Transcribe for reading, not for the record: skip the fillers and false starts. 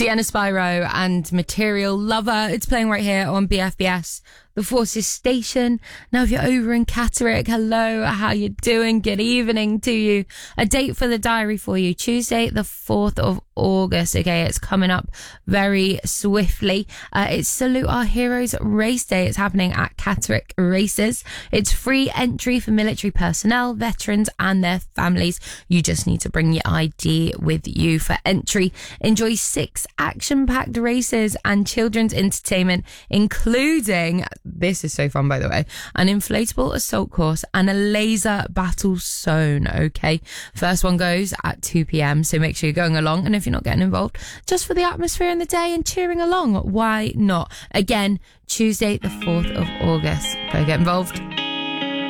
Sienna Spyro and Material Lover. It's playing right here on BFBS, the Forces Station. Now, if you're over in Catterick, hello, how you doing? Good evening to you. A date for the diary for you, Tuesday, the 4th of August. Okay, it's coming up very swiftly. It's Salute Our Heroes Race Day. It's happening at Catterick Races. It's free entry for military personnel, veterans and their families. You just need to bring your ID with you for entry. Enjoy 6 action-packed races and children's entertainment, including, this is so fun by the way, an inflatable assault course and a laser battle zone. Okay, first one goes at 2 p.m, so make sure you're going along, and if you're not getting involved, just for the atmosphere in the day and cheering along, why not? Again, Tuesday the 4th of August. Go get involved.